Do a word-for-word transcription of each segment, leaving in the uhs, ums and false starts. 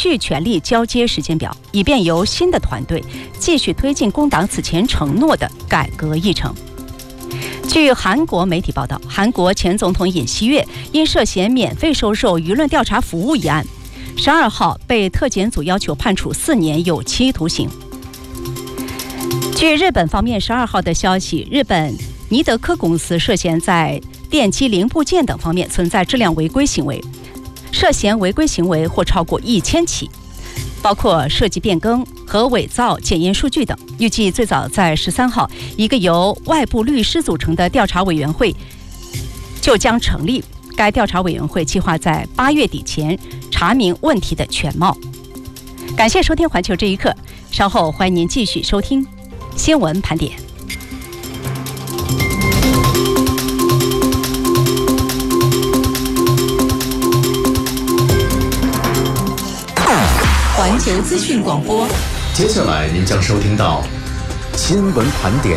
续权力交接时间表，以便由新的团队继续推进工党此前承诺的改革议程。据韩国媒体报道，韩国前总统尹锡悦因涉嫌免费收受舆论调查服务一案，十二号被特检组要求判处四年有期徒刑。据日本方面十二号的消息，日本尼德科公司涉嫌在电机零部件等方面存在质量违规行为，涉嫌违规行为或超过一千起，包括设计变更和伪造检验数据等。预计最早在十三号，一个由外部律师组成的调查委员会就将成立。该调查委员会计划在八月底前查明问题的全貌。感谢收听环球这一刻，稍后欢迎您继续收听新闻盘点。 环球资讯广播， 接下来您将收听到新闻盘点。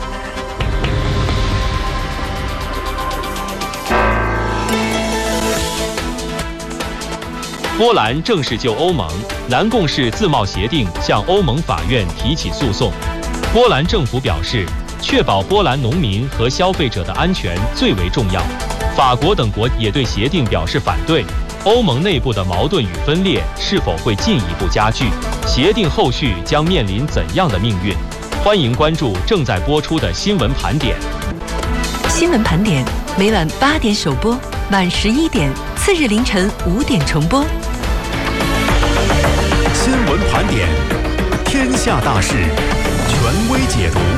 波兰正式就欧盟南共识自贸协定向欧盟法院提起诉讼。波兰政府表示，确保波兰农民和消费者的安全最为重要。法国等国也对协定表示反对。欧盟内部的矛盾与分裂是否会进一步加剧？协定后续将面临怎样的命运？欢迎关注正在播出的新闻盘点。 新闻盘点每晚八点首播，晚十一点，次日凌晨五点重播。 新闻盘点，天下大事，权威解读。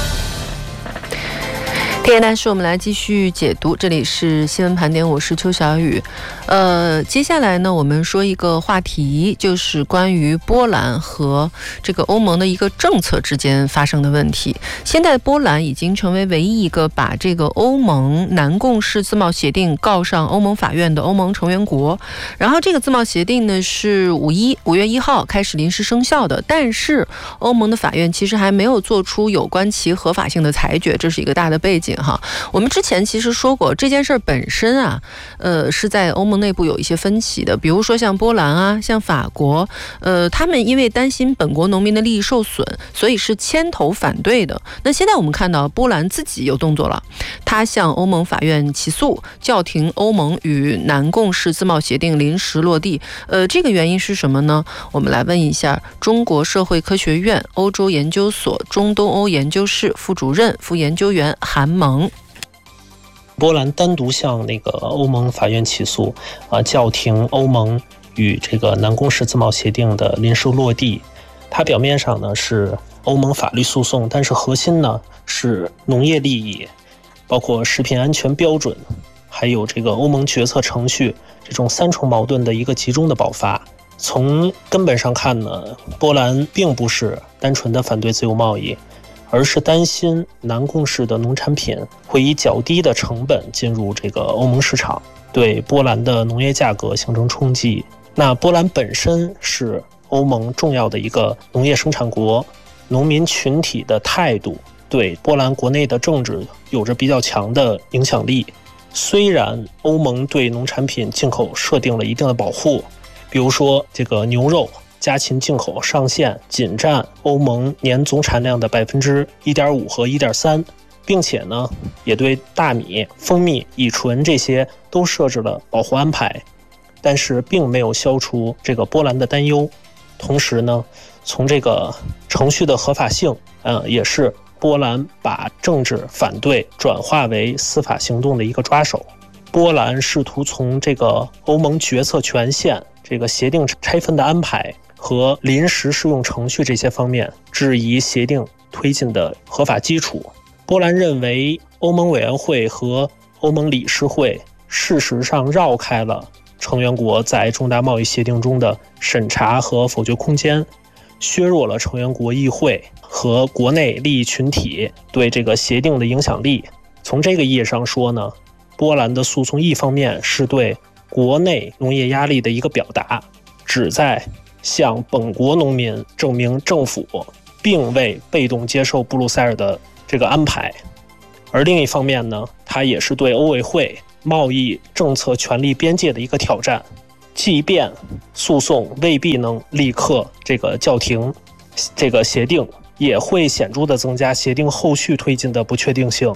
天大事，我们来继续解读。这里是新闻盘点，我是邱小雨。呃，接下来呢，我们说一个话题，就是关于波兰和这个欧盟的一个政策之间发生的问题。现在波兰已经成为唯一一个把这个欧盟南共识自贸协定告上欧盟法院的欧盟成员国。然后这个自贸协定呢是五一五月一号开始临时生效的，但是欧盟的法院其实还没有做出有关其合法性的裁决，这是一个大的背景哈。我们之前其实说过，这件事本身啊，呃，是在欧盟内部有一些分歧的，比如说像波兰啊，像法国，呃，他们因为担心本国农民的利益受损，所以是牵头反对的。那现在我们看到波兰自己有动作了，他向欧盟法院起诉，叫停欧盟与南共识自贸协定临时落地。呃，这个原因是什么呢？我们来问一下中国社会科学院欧洲研究所中东欧研究室副主任、副研究员韩萌。 波兰单独向那个欧盟法院起诉，啊，叫停欧盟与这个南共识自贸协定的临时落地。它表面上呢是欧盟法律诉讼，但是核心呢是农业利益，包括食品安全标准，还有这个欧盟决策程序这种三重矛盾的一个集中的爆发。从根本上看呢，波兰并不是单纯的反对自由贸易，而是担心南共识的农产品会以较低的成本进入这个欧盟市场，对波兰的农业价格形成冲击。那波兰本身是欧盟重要的一个农业生产国，农民群体的态度对波兰国内的政治有着比较强的影响力。虽然欧盟对农产品进口设定了一定的保护，比如说这个牛肉家禽进口上限仅占欧盟年总产量的 百分之一点五 和 一点三， 并且呢也对大米、蜂蜜、乙醇这些都设置了保护安排，但是并没有消除这个波兰的担忧。同时呢，从这个程序的合法性，呃，也是波兰把政治反对转化为司法行动的一个抓手。波兰试图从这个欧盟决策权限、这个协定拆分的安排和临时适用程序这些方面质疑协定推进的合法基础。波兰认为欧盟委员会和欧盟理事会事实上绕开了成员国在重大贸易协定中的审查和否决空间，削弱了成员国议会和国内利益群体对这个协定的影响力。从这个意义上说呢，波兰的诉讼一方面是对国内农业压力的一个表达，旨在向本国农民证明政府并未被动接受布鲁塞尔的这个安排，而另一方面呢，它也是对欧委会贸易政策权力边界的一个挑战。 即便诉讼未必能立刻这个叫停这个协定，也会显著的增加协定后续推进的不确定性。